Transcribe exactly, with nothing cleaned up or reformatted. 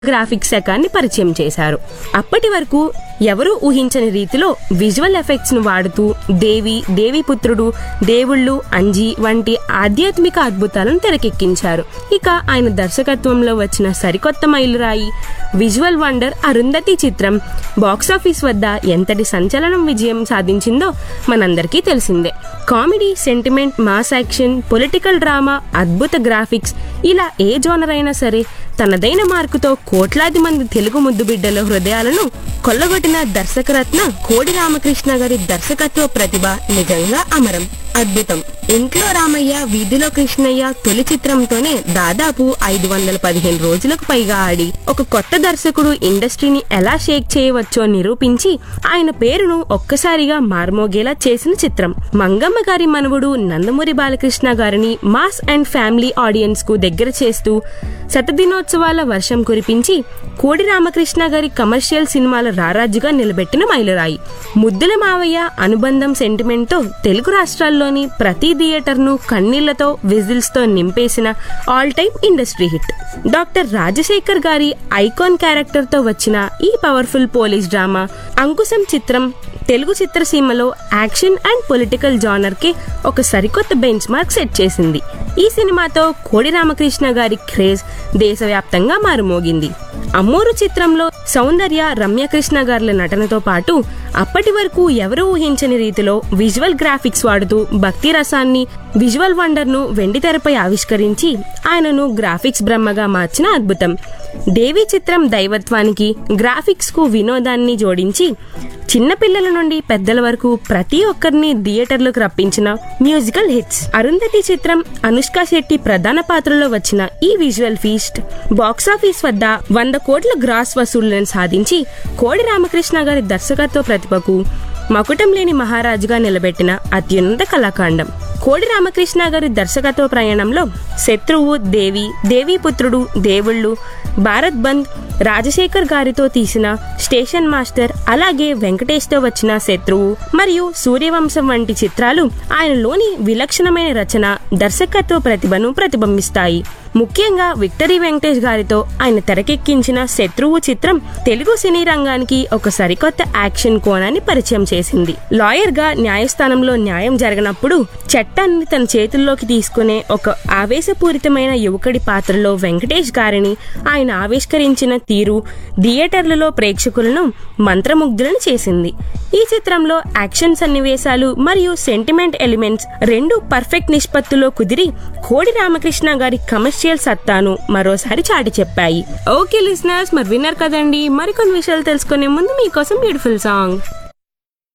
Graphics శకాన్ని పరిచయం చేశారు. అప్పటి వరకు ఎవరూ ఊహించని రీతిలో విజువల్ ఎఫెక్ట్స్ ను వాడుతూ దేవి, దేవీపుత్రుడు, దేవుళ్ళు, అంజి వంటి ఆధ్యాత్మిక అద్భుతాలను తెరకెక్కించారు. ఇక ఆయన దర్శకత్వంలో వచ్చిన సరికొత్త మైలురాయి విజువల్ వండర్ అరుంధతి చిత్రం బాక్సాఫీస్ వద్ద ఎంతటి సంచలనం విజయం సాధించిందో మనందరికీ తెలిసిందే. Comedy, sentiment, mass action, political drama, అద్భుత గ్రాఫిక్స్ ఇలా ఏ జోనర్ అయినా సరే తనదైన మార్కుతో కోట్లాది మంది తెలుగు ముద్దుబిడ్డల హృదయాలను కొల్లగొట్టిన దర్శకరత్న కోడి రామకృష్ణ గారి దర్శకత్వ ప్రతిభ నిజంగా అమరం, అద్భుతం. ఇంట్లో రామయ్య వీధిలో కృష్ణయ్య తొలి చిత్రంతోనే దాదాపు ఐదు వందల పదిహేను రోజులకు పైగా ఆడి ఒక కొత్త దర్శకుడు ఇండస్ట్రీని ఎలా షేక్ చేయవచ్చో నిరూపించి ఆయన పేరును ఒక్కసారిగా మార్మోగేలా చేసిన చిత్రం. మంగమ్మ గారి మనవుడు నందమూరి బాలకృష్ణ గారిని మాస్ అండ్ ఫ్యామిలీ ఆడియన్స్ కు దగ్గర చేస్తూ శతదినోత్సవాల వర్షం కురిపించి కోడి రామకృష్ణ గారి కమర్షియల్ సినిమాల రారాజుగా నిలబెట్టిన మైలురాయి. ముద్దుల మావయ్య అనుబంధం సెంటిమెంట్ తో తెలుగు రాష్ట్రాల్లోని ప్రతి థియేటర్ ను కన్నీళ్లతో, విజిల్స్ తో నింపేసిన all time industry hit. Doctor Rajasekhar గారి ఐకాన్ క్యారెక్టర్ తో వచ్చిన ఈ పవర్ఫుల్ పోలీస్ డ్రామా అంకుశం చిత్రం తెలుగు చిత్రసీమలో యాక్షన్ అండ్ పొలిటికల్ జానర్ కి ఒక సరికొత్త బెంచ్ మార్క్ సెట్ చేసింది. ఈ సినిమాతో కోడి రామకృష్ణ గారి క్రేజ్ దేశవ్యాప్తంగా మారుమోగింది. అమ్మోరు చిత్రంలో సౌందర్య, రమ్యకృష్ణ గారుల నటనతో పాటు అప్పటి వరకు ఎవరూ ఊహించని రీతిలో విజువల్ గ్రాఫిక్స్ వాడుతూ భక్తి రసాన్ని, విజువల్ వండర్ ను వెండితెరపై ఆవిష్కరించి ఆయనను గ్రాఫిక్స్ బ్రహ్మగా మార్చిన అద్భుతం. దేవి చిత్రం దైవత్వానికి, గ్రాఫిక్స్ కు వినోదాన్ని జోడించి చిన్నపిల్లల నుండి పెద్దల వరకు ప్రతి ఒక్కరిని థియేటర్లకు రప్పించిన మ్యూజికల్ హిట్స్. అరుంధతి చిత్రం అనుష్క శెట్టి ప్రధాన పాత్రలో వచ్చిన ఈ విజువల్ ఫీస్ట్ బాక్సాఫీస్ వద్ద వంద కోట్ల గ్రాస్ వసూళ్లను సాధించి కోడి రామకృష్ణ గారి దర్శకత్వ ప్రతిభకు మకుటం లేని మహారాజుగా నిలబెట్టిన అత్యున్నత కళాకాండం. కోడి రామకృష్ణ గారి దర్శకత్వ ప్రయాణంలో శత్రువు, దేవి, దేవీపుత్రుడు, దేవుళ్ళు, భారత్ బంద్, రాజశేఖర్ గారితో తీసిన స్టేషన్ మాస్టర్, అలాగే వెంకటేష్ తో వచ్చిన శత్రువు మరియు సూర్యవంశం వంటి చిత్రాలు ఆయనలోని విలక్షణమైన రచన, దర్శకత్వ ప్రతిభను ప్రతిబింబిస్తాయి. ముఖ్యంగా విక్టరీ వెంకటేష్ గారితో ఆయన తెరకెక్కించిన శత్రువు చిత్రం తెలుగు సినీ రంగానికి ఒక సరికొత్త యాక్షన్ కోణాన్ని పరిచయం చేసింది. లాయర్ గా న్యాయస్థానంలో న్యాయం జరగనప్పుడు చట్టాన్ని తన చేతుల్లోకి తీసుకునే ఒక ఆవేశపూరితమైన యువకుడి పాత్రలో వెంకటేష్ గారిని ఆయన ఆవిష్కరించిన తీరు థియేటర్లలో ప్రేక్షకులను మంత్రముగ్ధులను చేసింది. ఈ చిత్రంలో యాక్షన్ సన్నివేశాలు మరియు సెంటిమెంట్ ఎలిమెంట్స్ రెండు పర్ఫెక్ట్ నిష్పత్తిలో కుదిరి కోడి రామకృష్ణ గారి కమర్షియల్ సత్తాను మరోసారి చాటి చెప్పాయి. ఓకే లిజనర్స్, మరి విన్నారు కదండి. మరికొన్ని విషయాలు తెలుసుకునే ముందు మీకోసం బ్యూటిఫుల్ సాంగ్.